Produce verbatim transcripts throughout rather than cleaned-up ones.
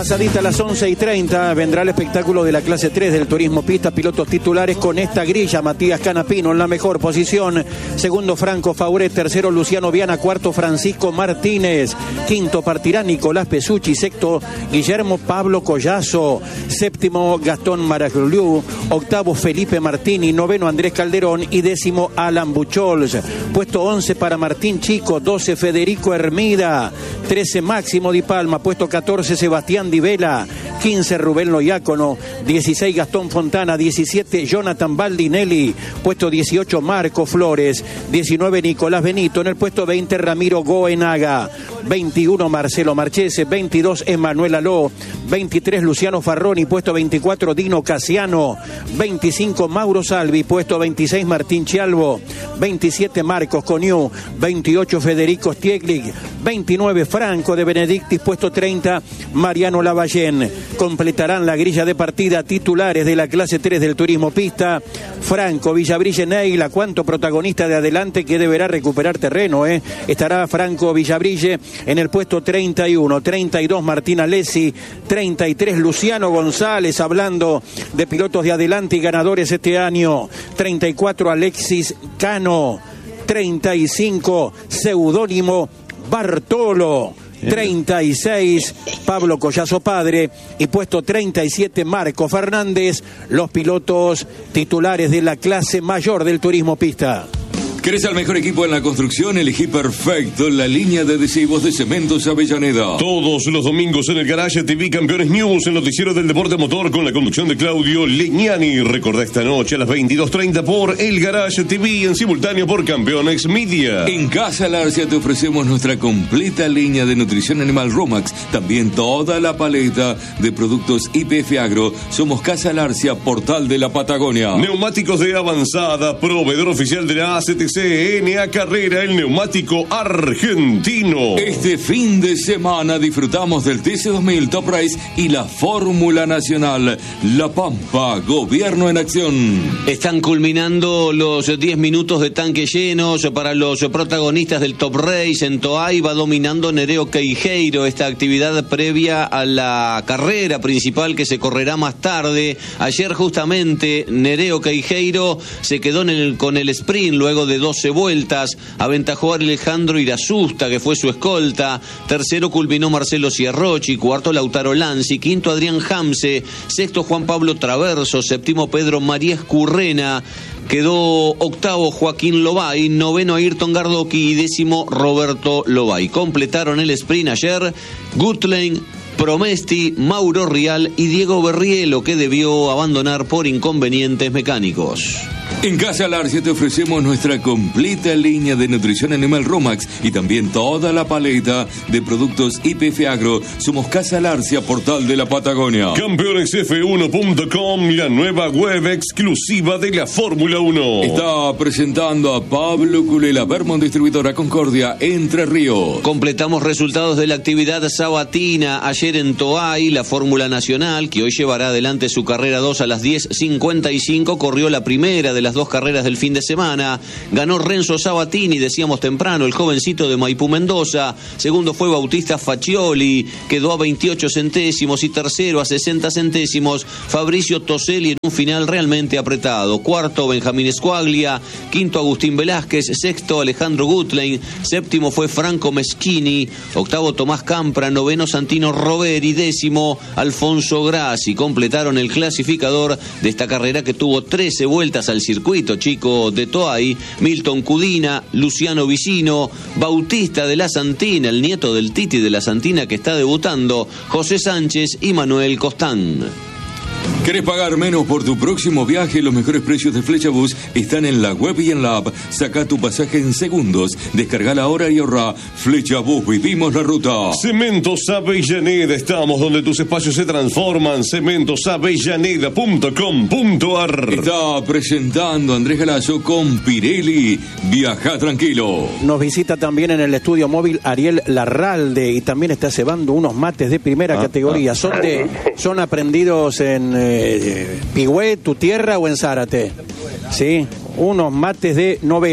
pasadita a las once y treinta vendrá el espectáculo de la clase tres del turismo pista, pilotos titulares con esta grilla: Matías Canapino en la mejor posición, segundo Franco Fauret, tercero Luciano Viana, cuarto Francisco Martínez, quinto partirá Nicolás Pesucci, sexto Guillermo Pablo Collazo, séptimo Gastón Maragliu, octavo Felipe Martini, noveno Andrés Calderón y décimo Alan Buchols. Puesto once para Martín Chico, doce Federico Hermida, trece Máximo Di Palma, puesto catorce Sebastián Di Vela, quince Rubén Loiácono, dieciséis Gastón Fontana, diecisiete Jonathan Baldinelli, puesto dieciocho Marco Flores, diecinueve Nicolás Benito, en el puesto veinte Ramiro Goenaga, veintiuno Marcelo Marchese, veintidós Emanuel Aló, veintitrés Luciano Farroni, puesto veinticuatro Dino Casiano, veinticinco Mauro Salvi, puesto veintiséis Martín Chialvo, veintisiete Marcos Coniú, veintiocho Federico Stieglich, veintinueve Franco de Benedictis, puesto treinta Mariano Lavallén. Completarán la grilla de partida titulares de la clase tres del turismo pista: Franco Villabrille Neila, cuanto protagonista de adelante que deberá recuperar terreno, ¿eh? Estará Franco Villabrille en el puesto treinta y uno, treinta y dos Martín Alessi, treinta y tres Luciano González, hablando de pilotos de adelante y ganadores este año, treinta y cuatro Alexis Cano, treinta y cinco Seudónimo Bartolo, treinta y seis Pablo Collazo Padre y puesto treinta y siete Marco Fernández, los pilotos titulares de la clase mayor del turismo pista. ¿Querés al mejor equipo en la construcción? Elegí perfecto la línea de adhesivos de Cementos Avellaneda. Todos los domingos en el Garage T V Campeones News, el noticiero del deporte motor con la conducción de Claudio Legnani. Recordá esta noche a las veintidós treinta por el Garage T V, en simultáneo por Campeones Media. En Casa Larcia te ofrecemos nuestra completa línea de nutrición animal Romax, también toda la paleta de productos I P F Agro. Somos Casa Larcia, portal de la Patagonia. Neumáticos de avanzada, proveedor oficial de la A C T C N A Carrera, el neumático argentino. Este fin de semana disfrutamos del T C dos mil Top Race y la Fórmula Nacional La Pampa, gobierno en acción. Están culminando los diez minutos de tanque llenos para los protagonistas del Top Race. En Toay va dominando Nereo Queijeiro, esta actividad previa a la carrera principal que se correrá más tarde. Ayer justamente Nereo Queijeiro se quedó en el, con el sprint luego de doce vueltas, aventajó a Alejandro Irasusta, que fue su escolta. Tercero culminó Marcelo Ciarrochi, cuarto Lautaro Lanzi, quinto Adrián Hamse, sexto Juan Pablo Traverso, séptimo Pedro María Escurrena, quedó octavo Joaquín Lobay, noveno Ayrton Gardoqui y décimo Roberto Lobay. Completaron el sprint ayer Gutlein, Promesti, Mauro Rial y Diego Berrielo, que debió abandonar por inconvenientes mecánicos. En Casa Larcia te ofrecemos nuestra completa línea de nutrición animal Romax y también toda la paleta de productos I P F Agro. Somos Casa Larcia, portal de la Patagonia. Campeones F uno punto com, la nueva web exclusiva de la Fórmula uno. Está presentando a Pablo Culela, Vermont Distribuidora Concordia, Entre Ríos. Completamos resultados de la actividad sabatina ayer en Toay. La Fórmula Nacional, que hoy llevará adelante su carrera dos a las diez cincuenta y cinco, corrió la primera de las dos carreras del fin de semana. Ganó Renzo Sabatini, decíamos temprano, el jovencito de Maipú Mendoza. Segundo fue Bautista Faccioli, quedó a veintiocho centésimos, y tercero a sesenta centésimos Fabricio Toselli en un final realmente apretado. Cuarto Benjamín Escuaglia, quinto Agustín Velázquez, sexto Alejandro Gutlein, séptimo fue Franco Meschini, octavo Tomás Campra, noveno Santino Roveri, décimo Alfonso Grassi. Completaron el clasificador de esta carrera que tuvo trece vueltas al circuito chico de Toay: Milton Cudina, Luciano Vicino, Bautista de la Santina, el nieto del Titi de la Santina que está debutando, José Sánchez y Manuel Costán. ¿Querés pagar menos por tu próximo viaje? Los mejores precios de Flechabús están en la web y en la app. Saca tu pasaje en segundos. Descargala ahora y ahorra. Flechabús, vivimos la ruta. Cementos Avellaneda, estamos donde tus espacios se transforman. cementos avellaneda punto com punto a r. Está presentando Andrés Galazo con Pirelli. Viaja tranquilo. Nos visita también en el estudio móvil Ariel Larralde y también está cebando unos mates de primera ah, categoría. Ah. Son de, son aprendidos en eh, Pigüé, tu tierra, o en Zárate. Sí, unos mates de novela.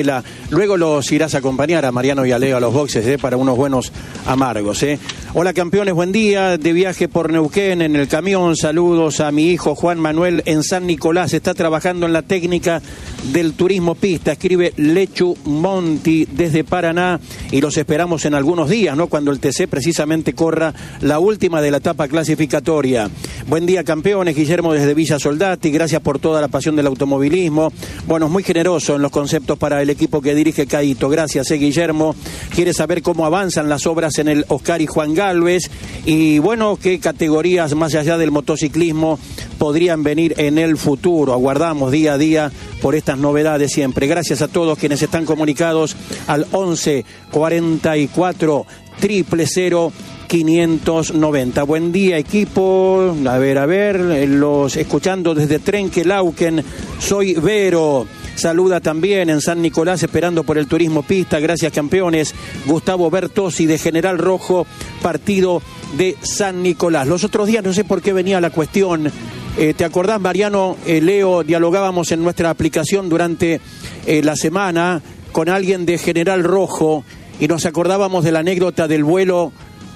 Luego los irás a acompañar a Mariano y a Leo a los boxes, ¿eh? Para unos buenos amargos, ¿eh? Hola campeones, buen día. De viaje por Neuquén en el camión. Saludos a mi hijo Juan Manuel en San Nicolás. Está trabajando en la técnica del turismo pista. Escribe Lechu Monti desde Paraná y los esperamos en algunos días, ¿no? Cuando el T C precisamente corra la última de la etapa clasificatoria. Buen día campeones. Guillermo desde Villa Soldati. Gracias por toda la pasión del automovilismo. Bueno, es muy generoso en los conceptos para el equipo que dirige Caíto. Gracias, eh, Guillermo. Quiere saber cómo avanzan las obras en el Oscar y Juan Galvez y bueno, qué categorías más allá del motociclismo podrían venir en el futuro. Aguardamos día a día por estas novedades siempre. Gracias a todos quienes están comunicados al once cuarenta y cuatro triple cero quinientos noventa. Buen día equipo. A ver, a ver, los escuchando desde Trenquelauquen. Soy Vero. Saluda también en San Nicolás esperando por el turismo pista. Gracias campeones. Gustavo Bertosi de General Rojo, partido de San Nicolás. Los otros días no sé por qué venía la cuestión. Eh, ¿Te acordás, Mariano, eh, Leo? Dialogábamos en nuestra aplicación durante eh, la semana con alguien de General Rojo y nos acordábamos de la anécdota del vuelo,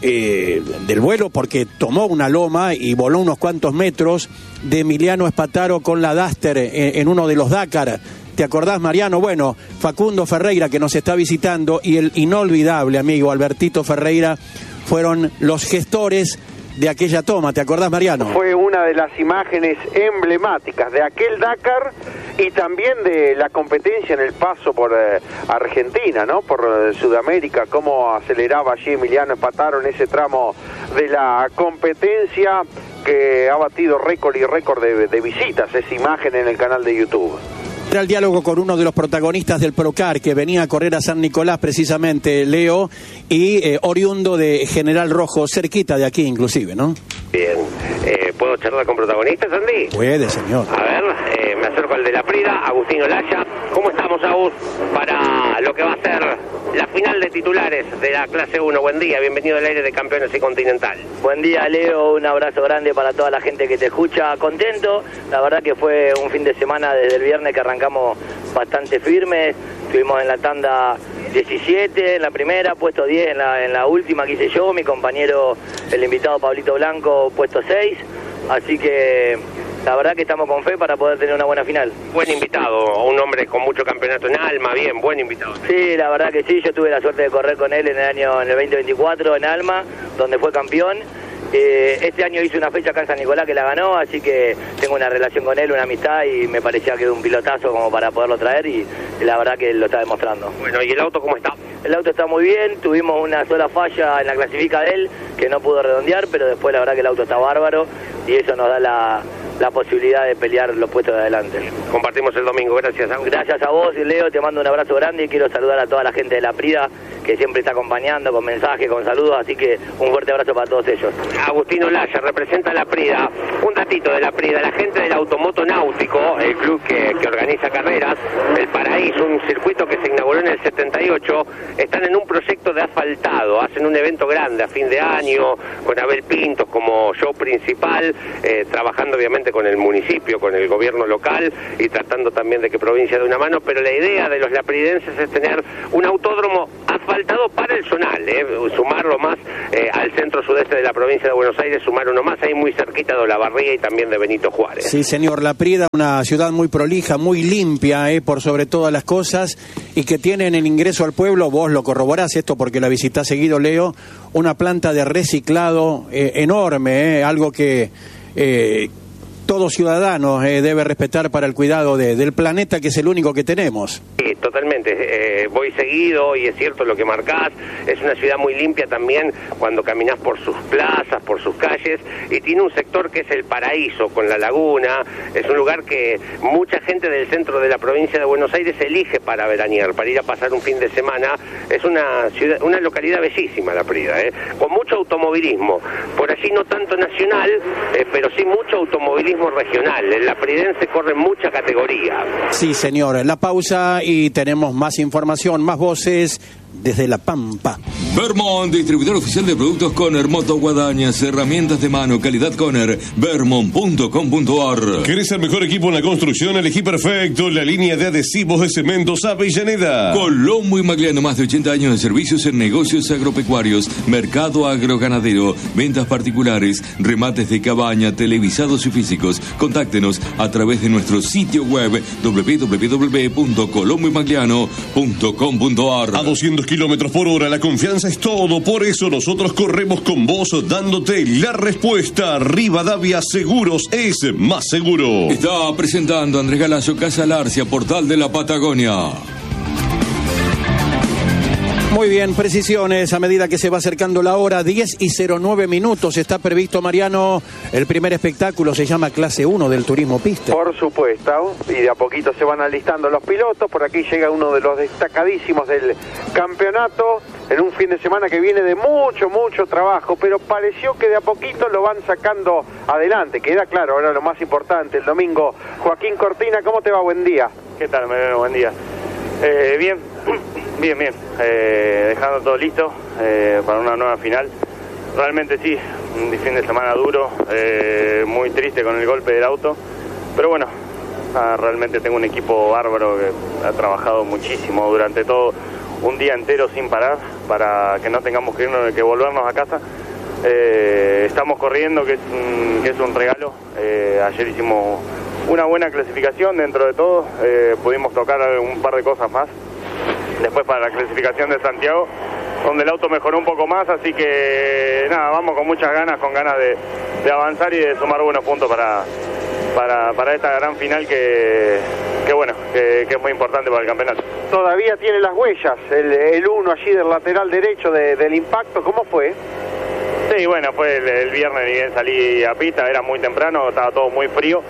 eh, del vuelo porque tomó una loma y voló unos cuantos metros de Emiliano Espataro con la Duster en, en uno de los Dakar. ¿Te acordás, Mariano? Bueno, Facundo Ferreira, que nos está visitando, y el inolvidable amigo Albertito Ferreira fueron los gestores de aquella toma. ¿Te acordás, Mariano? Fue una de las imágenes emblemáticas de aquel Dakar y también de la competencia en el paso por eh, Argentina, ¿no? Por eh, Sudamérica, cómo aceleraba allí Emiliano Espataro en ese tramo de la competencia que ha batido récord y récord de, de visitas, esa imagen en el canal de YouTube. Era el diálogo con uno de los protagonistas del Procar que venía a correr a San Nicolás precisamente, Leo, y eh, oriundo de General Rojo, cerquita de aquí inclusive, ¿no? Bien, eh, ¿puedo charlar con protagonistas, Andy? Puede, señor. A ver, eh, me acerco al de la Prida, Agustín Olaya. ¿Cómo estamos, Agus, para lo que va a ser la final de titulares de la clase uno? Buen día, bienvenido al aire de Campeones y Continental. Buen día, Leo, un abrazo grande para toda la gente que te escucha. Contento, la verdad que fue un fin de semana desde el viernes que arrancamos bastante firmes. Estuvimos en la tanda diecisiete en la primera, puesto diez en la, en la última que hice yo, mi compañero, el invitado Pablito Blanco, puesto seis. Así que la verdad que estamos con fe para poder tener una buena final. Buen invitado, un hombre con mucho campeonato en Alma, bien, buen invitado. Sí, la verdad que sí, yo tuve la suerte de correr con él en el año en el veinte veinticuatro en Alma, donde fue campeón. Eh, este año hice una fecha acá en San Nicolás que la ganó, así que tengo una relación con él, una amistad, y me parecía que era un pilotazo como para poderlo traer, y la verdad que lo está demostrando. Bueno, ¿y el auto cómo está? El auto está muy bien, tuvimos una sola falla en la clasifica de él, que no pudo redondear, pero después la verdad que el auto está bárbaro, y eso nos da la, la posibilidad de pelear los puestos de adelante. Compartimos el domingo, gracias a vos. Gracias a vos, Leo, te mando un abrazo grande y quiero saludar a toda la gente de la Prida, que siempre está acompañando con mensajes, con saludos, así que un fuerte abrazo para todos ellos. Agustín Olaya representa a la Prida. Un datito de la Prida, la gente del Automoto Náutico, el club que, que organiza carreras, el Paraíso, un circuito que se inauguró en el setenta y ocho, están en un proyecto de asfaltado, hacen un evento grande a fin de año, con Abel Pintos como show principal, eh, trabajando obviamente con el municipio, con el gobierno local y tratando también de que provincia dé una mano, pero la idea de los lapridenses es tener un autódromo asfaltado para el zonal, eh, sumarlo más eh, al centro sudeste de la provincia de Buenos Aires, sumar uno más ahí muy cerquita de Olavarría y también de Benito Juárez. Sí, señor, La Prida, una ciudad muy prolija, muy limpia, eh, por sobre todas las cosas, y que tienen el ingreso al pueblo, vos lo corroborás esto porque la visitás seguido, Leo, una planta de reciclado eh, enorme, eh, algo que eh, todo ciudadano eh, debe respetar para el cuidado de, del planeta, que es el único que tenemos. Sí, totalmente. Eh, voy seguido y es cierto lo que marcás. Es una ciudad muy limpia también cuando caminás por sus plazas, por sus calles, y tiene un sector que es el Paraíso, con la laguna. Es un lugar que mucha gente del centro de la provincia de Buenos Aires elige para veranear, para ir a pasar un fin de semana. Es una ciudad, una localidad bellísima, La Prida, eh, con mucho automovilismo. Por allí no tanto nacional, eh, pero sí mucho automovilismo regional. En la Pridense corre mucha categoría. Sí, señor. La pausa y tenemos más información, más voces, desde La Pampa. Vermont, distribuidor oficial de productos Conner, moto guadañas, herramientas de mano, calidad Conner, vermont punto com punto a r. ¿Querés el mejor equipo en la construcción? Elegí perfecto la línea de adhesivos de cementos Avellaneda. Colombo y Magliano, más de ochenta años de servicios en negocios agropecuarios, mercado agroganadero, ventas particulares, remates de cabaña, televisados y físicos. Contáctenos a través de nuestro sitio web doble u doble u doble u punto colombo y magliano punto com punto a r. A doscientos kilómetros por hora, la confianza es todo, por eso nosotros corremos con vos dándote la respuesta. Rivadavia Seguros es más seguro. Está presentando Andrés Galazo, Casa Larcia, Portal de la Patagonia. Muy bien, precisiones a medida que se va acercando la hora, diez y cero nueve minutos. Está previsto, Mariano, el primer espectáculo, se llama Clase uno del Turismo Pista. Por supuesto, y de a poquito se van alistando los pilotos. Por aquí llega uno de los destacadísimos del campeonato, en un fin de semana que viene de mucho, mucho trabajo, pero pareció que de a poquito lo van sacando adelante. Queda claro, ahora lo más importante, el domingo. Joaquín Cortina, ¿cómo te va? Buen día. ¿Qué tal, Mariano? Buen día. Eh, bien, bien, bien. Eh, dejando todo listo eh, para una nueva final. Realmente sí, un fin de semana duro, eh, muy triste con el golpe del auto. Pero bueno, ah, realmente tengo un equipo bárbaro que ha trabajado muchísimo durante todo un día entero sin parar para que no tengamos que irnos, que volvernos a casa. Eh, estamos corriendo, que es un, que es un regalo. Eh, ayer hicimos una buena clasificación dentro de todo, eh, pudimos tocar un par de cosas más después para la clasificación de Santiago, donde el auto mejoró un poco más, así que nada, vamos con muchas ganas, con ganas de, de avanzar y de sumar buenos puntos para, para, para esta gran final que, que bueno, que, que es muy importante para el campeonato. Todavía tiene las huellas, el, el uno allí del lateral derecho de, del impacto, ¿cómo fue? Sí, bueno, fue el, el viernes, ni bien salí a pista, era muy temprano, estaba todo muy frío.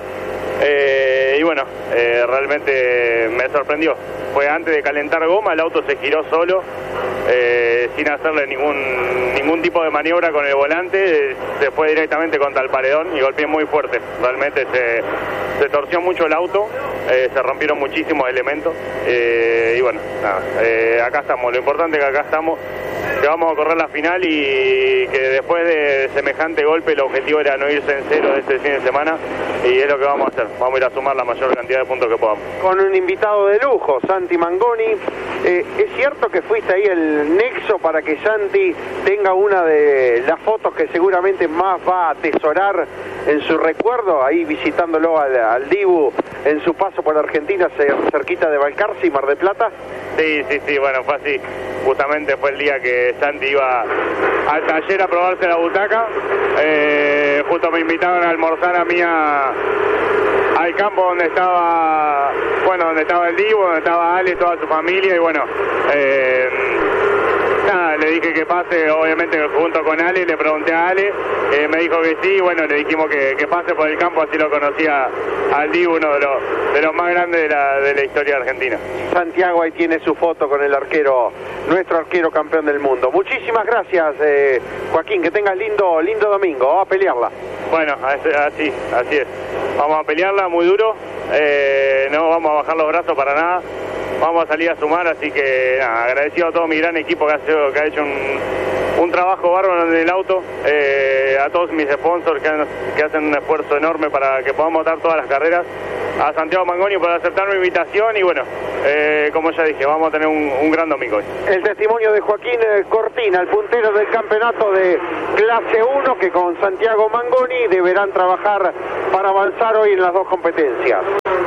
Eh, y bueno, eh, realmente me sorprendió. Fue antes de calentar goma, el auto se giró solo, eh, sin hacerle ningún ningún tipo de maniobra con el volante, eh, se fue directamente contra el paredón y golpeé muy fuerte. Realmente se, se torció mucho el auto, eh, se rompieron muchísimos elementos, eh, y bueno, nada, eh, acá estamos. Lo importante es que acá estamos, que vamos a correr la final y que después de semejante golpe el objetivo era no irse en cero de este fin de semana, y es lo que vamos a hacer. Vamos a ir a sumar la mayor cantidad de puntos que podamos. Con un invitado de lujo, Santi Mangoni. Eh, ¿Es cierto que fuiste ahí el nexo para que Santi tenga una de las fotos que seguramente más va a atesorar en su recuerdo, ahí visitándolo al, al Dibu en su paso por Argentina, cerquita de Balcarce y Mar del Plata? Sí, sí, sí, bueno, fue así. Justamente fue el día que Santi iba al taller a probarse la butaca. Eh, justo me invitaron a almorzar a mí a, al campo donde estaba, bueno, donde estaba el Dibu, donde estaba Ale, toda su familia, y bueno, eh, nada, le dije que pase, obviamente junto con Ale, le pregunté a Ale, eh, me dijo que sí, bueno, le dijimos que, que pase por el campo, así lo conocía al Dibu, uno de los, de los más grandes de la, de la historia de Argentina. Santiago ahí tiene su foto con el arquero, nuestro arquero campeón del mundo. Muchísimas gracias, eh, Joaquín, que tengas lindo, lindo domingo, vamos a pelearla. Bueno, así, así es, vamos a pelearla muy duro, eh, no vamos a bajar los brazos para nada. Vamos a salir a sumar, así que nada, agradecido a todo mi gran equipo que ha hecho, que ha hecho un, un trabajo bárbaro en el auto, eh, a todos mis sponsors que, han, que hacen un esfuerzo enorme para que podamos dar todas las carreras, a Santiago Mangoni por aceptar mi invitación y bueno, eh, como ya dije, vamos a tener un, un gran domingo hoy. El testimonio de Joaquín Cortina, el puntero del campeonato de clase uno, que con Santiago Mangoni deberán trabajar para avanzar hoy en las dos competencias.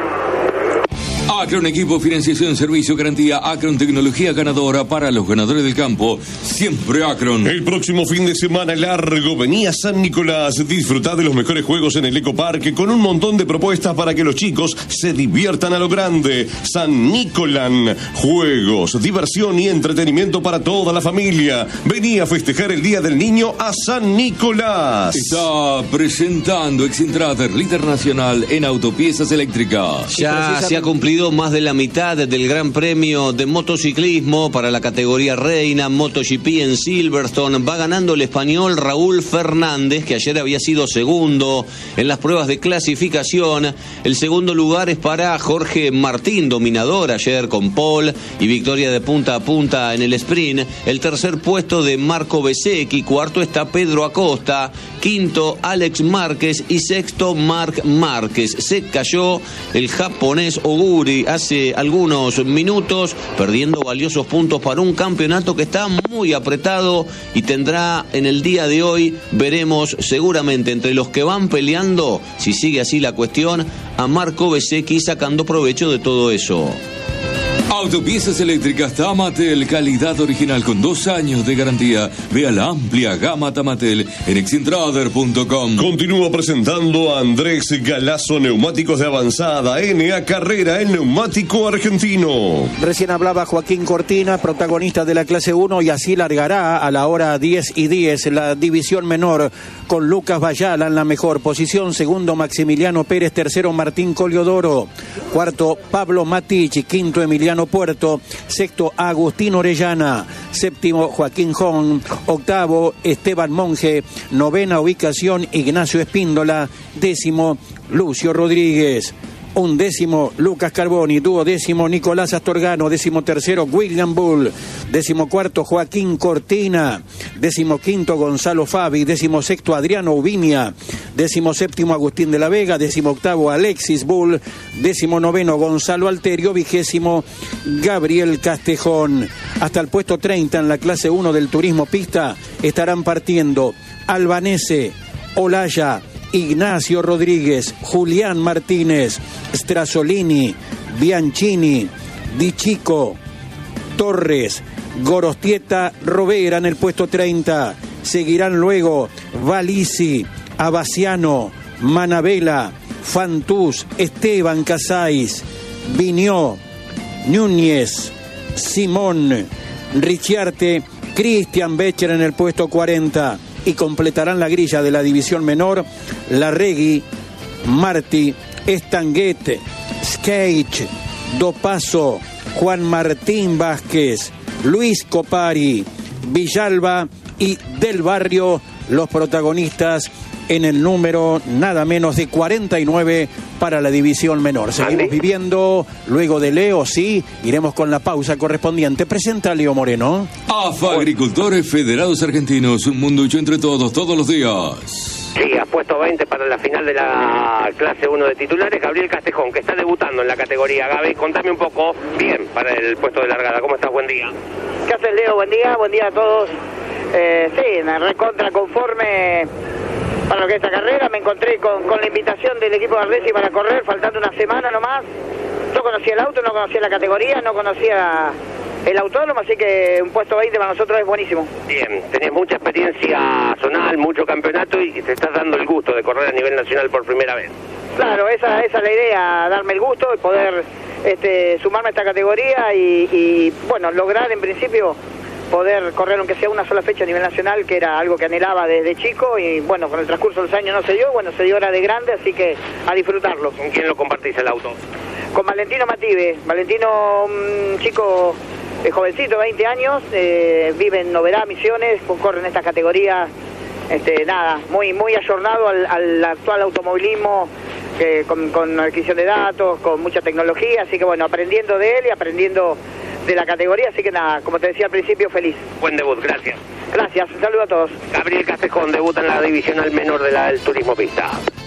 Acron Equipo, financiación, servicio, garantía. Acron, tecnología ganadora para los ganadores del campo. Siempre Acron. El próximo fin de semana largo, vení a San Nicolás. Disfrutá de los mejores juegos en el Ecoparque con un montón de propuestas para que los chicos se diviertan a lo grande. San Nicolán. Juegos, diversión y entretenimiento para toda la familia. Vení a festejar el Día del Niño a San Nicolás. Está presentando Excentrater, líder nacional en autopiezas eléctricas. Ya se ha cumplido recorrido más de la mitad del Gran Premio de motociclismo para la categoría reina MotoGP en Silverstone. Va ganando el español Raúl Fernández, que ayer había sido segundo en las pruebas de clasificación. El segundo lugar es para Jorge Martín, dominador ayer con pole y victoria de punta a punta en el sprint. El tercer puesto de Marco Bezzecchi, cuarto está Pedro Acosta, quinto Alex Márquez y sexto Marc Márquez. Se cayó el japonés Oguri hace algunos minutos, perdiendo valiosos puntos para un campeonato que está muy apretado y tendrá en el día de hoy, veremos seguramente entre los que van peleando, si sigue así la cuestión, a Marco Bezzecchi sacando provecho de todo eso. Autopiezas eléctricas Tamatel, calidad original con dos años de garantía. Vea la amplia gama Tamatel en excentrader punto com. Continúa presentando a Andrés Galazo, neumáticos de avanzada, N A Carrera, el neumático argentino. Recién hablaba Joaquín Cortina, protagonista de la clase uno, y así largará a la hora diez y diez la división menor, con Lucas Bayala en la mejor posición, segundo Maximiliano Pérez, tercero Martín Coliodoro, cuarto Pablo Matich, quinto Emiliano Puerto, sexto Agustín Orellana, séptimo Joaquín Jón, octavo Esteban Monge, novena ubicación Ignacio Espíndola, décimo Lucio Rodríguez, undécimo Lucas Carboni, duodécimo Nicolás Astorgano, décimo tercero William Bull, décimo cuarto Joaquín Cortina, décimo quinto Gonzalo Fabi, décimo sexto Adriano Ubiña, décimo séptimo Agustín de la Vega, décimo octavo Alexis Bull, décimo noveno Gonzalo Alterio, vigésimo Gabriel Castejón. Hasta el puesto treinta en la clase uno del turismo pista estarán partiendo Albanese, Olaya, Ignacio Rodríguez, Julián Martínez, Strasolini, Bianchini, Di Chico, Torres, Gorostieta, Rovera en el puesto treinta. Seguirán luego Valisi, Abaciano, Manabela, Fantús, Esteban Casais, Viñó, Núñez, Simón, Ricciarte, Cristian Becher en el puesto cuarenta. Y completarán la grilla de la división menor Larregui, Martí, Estanguet, Skate, Dopaso, Juan Martín Vázquez, Luis Copari, Villalba y Del Barrio, los protagonistas en el número nada menos de cuarenta y nueve para la división menor. Seguimos viviendo luego de Leo, sí, iremos con la pausa correspondiente. Presenta Leo Moreno. A F A, Agricultores Federados Argentinos, un mundo hecho entre todos, todos los días. Sí, ha puesto veinte para la final de la clase uno de titulares, Gabriel Castejón, que está debutando en la categoría. Gaby, contame un poco, bien, para el puesto de largada. ¿Cómo estás? Buen día. ¿Qué haces, Leo? Buen día, buen día a todos. Eh, sí, me recontra conforme para lo que es esta carrera. Me encontré con, con la invitación del equipo de Ardesi para correr, faltando una semana nomás. No conocía el auto, no conocía la categoría, no conocía el autódromo, así que un puesto veinte para nosotros es buenísimo. Bien, tenés mucha experiencia zonal, mucho campeonato y te estás dando el gusto de correr a nivel nacional por primera vez. Claro, esa, esa es la idea, darme el gusto y poder este, sumarme a esta categoría y, y, bueno, lograr en principio poder correr aunque sea una sola fecha a nivel nacional, que era algo que anhelaba desde chico y bueno, con el transcurso de los años no se dio, bueno, se dio ahora de grande, así que a disfrutarlo. ¿Con quién lo compartís el auto? Con Valentino Mative. Valentino, un chico eh, jovencito, veinte años, eh, vive en Noverá, Misiones, corre en esta categoría, este, nada, muy muy ayornado al, al actual automovilismo, que, con, con adquisición de datos, con mucha tecnología, así que bueno, aprendiendo de él y aprendiendo de la categoría, así que nada, como te decía al principio, feliz. Buen debut, gracias. Gracias, un saludo a todos. Gabriel Castejón debuta en la divisional menor de la del turismo pista.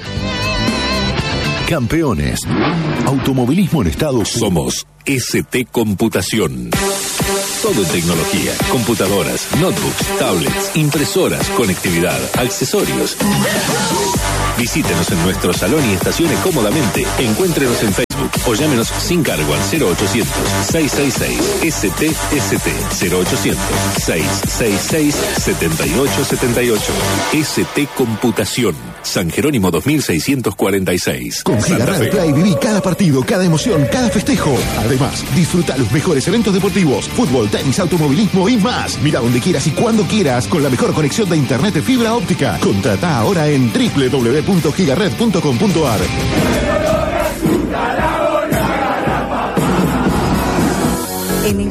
Campeones. Automovilismo en Estados Unidos. Somos S T Computación. Todo en tecnología, computadoras, notebooks, tablets, impresoras, conectividad, accesorios. Visítenos en nuestro salón y estacione cómodamente. Encuéntrenos en Facebook o llámenos sin cargo al cero ochocientos, seiscientos sesenta y seis S T S T, cero ochocientos, seiscientos sesenta y seis, setenta y ocho setenta y ocho. S T Computación, San Jerónimo dos mil seiscientos cuarenta y seis. Con Giga Radio Play viví cada partido, cada emoción, cada festejo. Además, disfruta los mejores eventos deportivos, fútbol, tenis, automovilismo y más. Mira donde quieras y cuando quieras con la mejor conexión de internet de fibra óptica. Contrata ahora en doble u doble u doble u punto gigared punto com punto a r.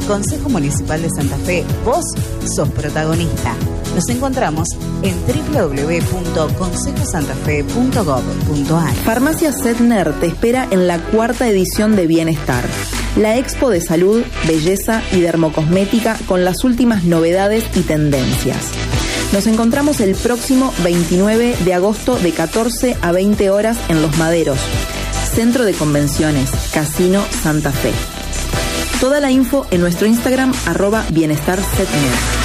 Consejo Municipal de Santa Fe, vos sos protagonista. Nos encontramos en doble u doble u doble u punto consejo santa fe punto gob punto a r. Farmacia Sedner te espera en la cuarta edición de Bienestar, la expo de salud, belleza y dermocosmética con las últimas novedades y tendencias. Nos encontramos el próximo veintinueve de agosto de catorce a veinte horas en Los Maderos, Centro de Convenciones, Casino Santa Fe. Toda la info en nuestro Instagram, arroba Bienestar Sedner.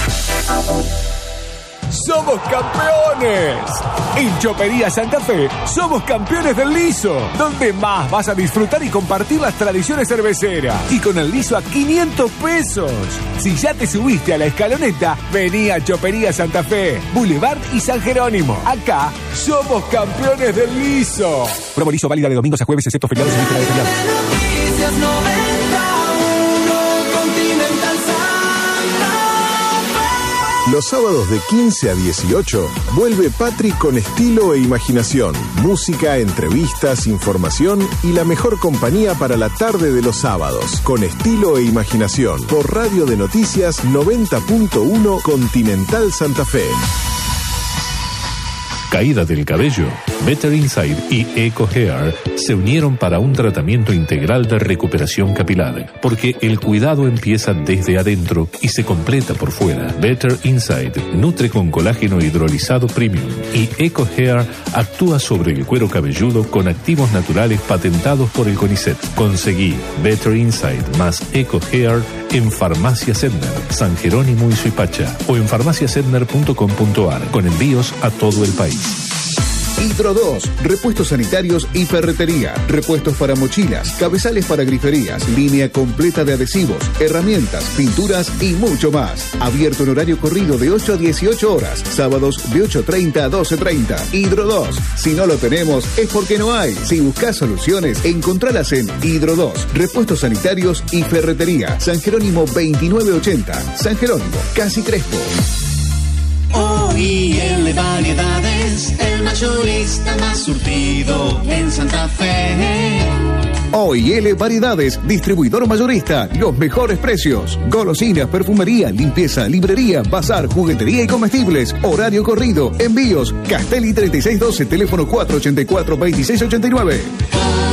¡Somos campeones! En Chopería Santa Fe somos campeones del liso, donde más vas a disfrutar y compartir las tradiciones cerveceras. Y con el liso a quinientos pesos. Si ya te subiste a la escaloneta, vení a Chopería Santa Fe, Boulevard y San Jerónimo. Acá somos campeones del liso. Promo liso válida de domingos a jueves, excepto feriados y víspera de feriado. Los sábados de quince a dieciocho vuelve Patri con estilo e imaginación, música, entrevistas, información y la mejor compañía para la tarde de los sábados. Con estilo e imaginación por Radio de Noticias noventa punto uno Continental Santa Fe. Caída del cabello, Better Inside y Eco Hair se unieron para un tratamiento integral de recuperación capilar, porque el cuidado empieza desde adentro y se completa por fuera. Better Inside nutre con colágeno hidrolizado premium y Eco Hair actúa sobre el cuero cabelludo con activos naturales patentados por el CONICET. Conseguí Better Inside más Eco Hair en Farmacia Sedner, San Jerónimo y Suipacha, o en farmacia sedner punto com punto a r, con envíos a todo el país. Hidro dos, repuestos sanitarios y ferretería, repuestos para mochilas, cabezales para griferías, línea completa de adhesivos, herramientas, pinturas y mucho más. Abierto en horario corrido de ocho a dieciocho horas, sábados de ocho treinta a doce treinta. Hidro dos, si no lo tenemos es porque no hay. Si buscas soluciones, encontralas en Hidro dos, repuestos sanitarios y ferretería, San Jerónimo veintinueve ochenta, San Jerónimo, Casi Crespo. O I L Variedades, el mayorista más surtido en Santa Fe. O I L Variedades, distribuidor mayorista, los mejores precios. Golosinas, perfumería, limpieza, librería, bazar, juguetería y comestibles. Horario corrido, envíos. Castelli treinta y seis doce, teléfono cuatro ochenta y cuatro, veintiséis ochenta y nueve.